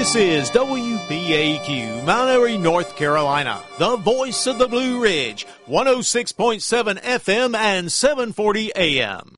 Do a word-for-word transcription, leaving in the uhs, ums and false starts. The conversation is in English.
This is W B A Q, Mount Airy, North Carolina, the voice of the Blue Ridge, one oh six point seven F M and seven forty A M.